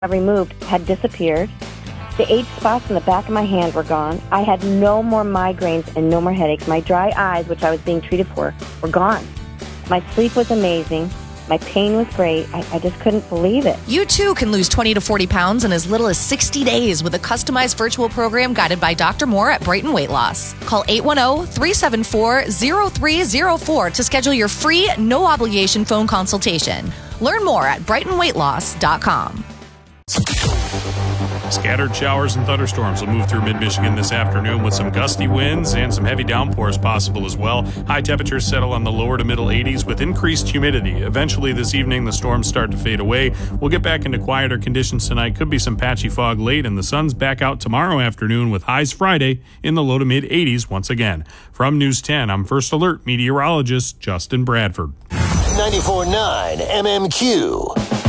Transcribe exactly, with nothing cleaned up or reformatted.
removed had disappeared. The age spots in the back of my hand were gone. I had no more migraines and no more headaches. My dry eyes, which I was being treated for, were gone. My sleep was amazing. My pain was great. I, I just couldn't believe it. You too can lose twenty to forty pounds in as little as sixty days with a customized virtual program guided by Doctor Moore at Brighton Weight Loss. Call eight one zero, three seven four, zero three zero four to schedule your free, no-obligation phone consultation. Learn more at brighton weight loss dot com. Scattered showers and thunderstorms will move through mid-Michigan this afternoon with some gusty winds and some heavy downpours possible as well. High temperatures settle on the lower to middle eighties with increased humidity. Eventually this evening, the storms start to fade away. We'll get back into quieter conditions tonight. Could be some patchy fog late, and the sun's back out tomorrow afternoon with highs Friday in the low to mid-eighties once again. From News ten, I'm First Alert meteorologist Justin Bradford. ninety-four point nine M M Q.